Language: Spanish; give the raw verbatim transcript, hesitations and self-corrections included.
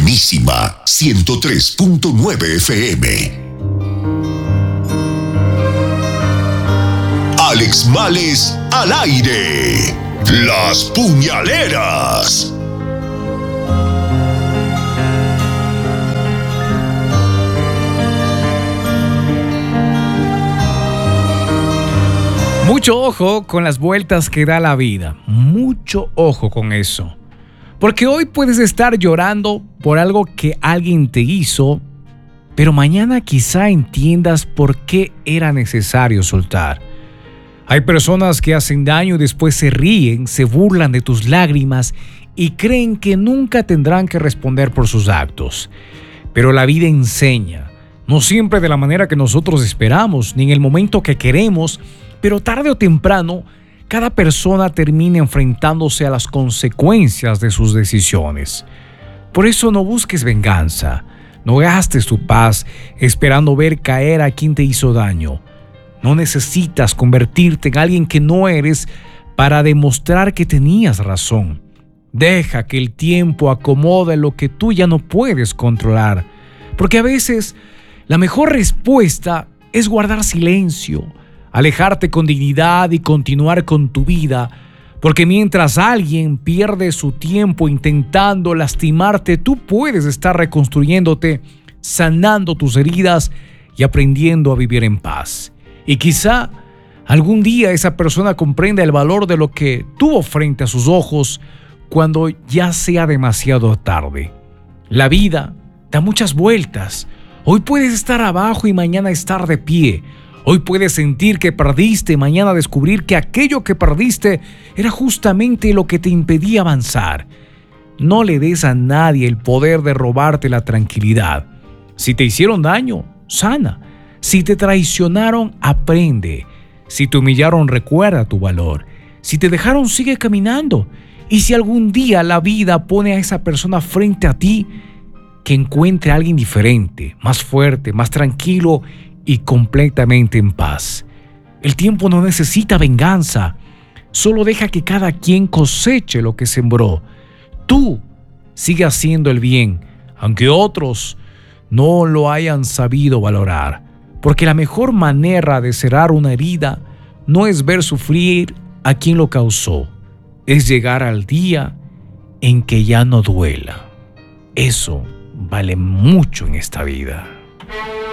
Buenísima ciento tres punto nueve F M. Alex Males al aire. Las puñaleras. Mucho ojo con las vueltas que da la vida. Mucho ojo con eso. Porque hoy puedes estar llorando por algo que alguien te hizo, pero mañana quizá entiendas por qué era necesario soltar. Hay personas que hacen daño y después se ríen, se burlan de tus lágrimas y creen que nunca tendrán que responder por sus actos. Pero la vida enseña, no siempre de la manera que nosotros esperamos, ni en el momento que queremos, pero tarde o temprano, cada persona termina enfrentándose a las consecuencias de sus decisiones. Por eso no busques venganza, no gastes tu paz esperando ver caer a quien te hizo daño. No necesitas convertirte en alguien que no eres para demostrar que tenías razón. Deja que el tiempo acomode lo que tú ya no puedes controlar, porque a veces la mejor respuesta es guardar silencio, alejarte con dignidad y continuar con tu vida, porque mientras alguien pierde su tiempo intentando lastimarte, tú puedes estar reconstruyéndote, sanando tus heridas y aprendiendo a vivir en paz. Y quizá algún día esa persona comprenda el valor de lo que tuvo frente a sus ojos cuando ya sea demasiado tarde. La vida da muchas vueltas. Hoy puedes estar abajo y mañana estar de pie. Hoy puedes sentir que perdiste, mañana descubrir que aquello que perdiste era justamente lo que te impedía avanzar. No le des a nadie el poder de robarte la tranquilidad. Si te hicieron daño, sana. Si te traicionaron, aprende. Si te humillaron, recuerda tu valor. Si te dejaron, sigue caminando. Y si algún día la vida pone a esa persona frente a ti, que encuentre a alguien diferente, más fuerte, más tranquilo y completamente en paz. El tiempo no necesita venganza, solo deja que cada quien coseche lo que sembró. Tú sigue haciendo el bien, aunque otros no lo hayan sabido valorar, porque la mejor manera de cerrar una herida no es ver sufrir a quien lo causó, es llegar al día en que ya no duela. Eso vale mucho en esta vida.